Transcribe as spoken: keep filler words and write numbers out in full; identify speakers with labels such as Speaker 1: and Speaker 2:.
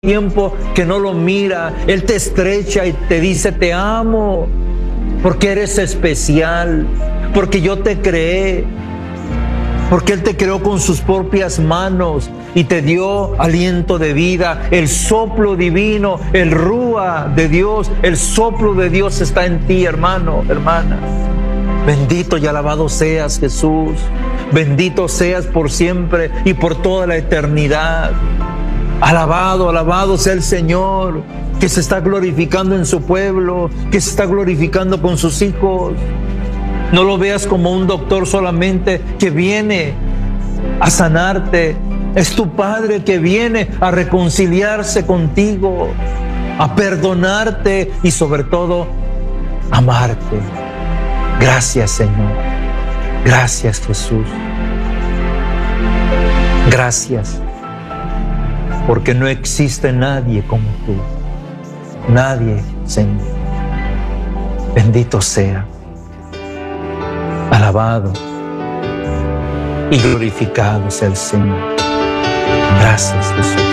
Speaker 1: tiempo que no lo mira. Él te estrecha y te dice: te amo, porque eres especial, porque yo te creé, porque Él te creó con sus propias manos y te dio aliento de vida, el soplo divino, el rúa de Dios, el soplo de Dios está en ti, hermano, hermana. Bendito y alabado seas, Jesús. Bendito seas por siempre y por toda la eternidad. Alabado, alabado sea el Señor, que se está glorificando en su pueblo, que se está glorificando con sus hijos. No lo veas como un doctor solamente que viene a sanarte. Es tu Padre que viene a reconciliarse contigo, a perdonarte y sobre todo, amarte. Gracias, Señor. Gracias, Jesús. Gracias. Porque no existe nadie como tú. Nadie, Señor. Bendito sea. Alabado y glorificado sea el Señor. Gracias, Jesús.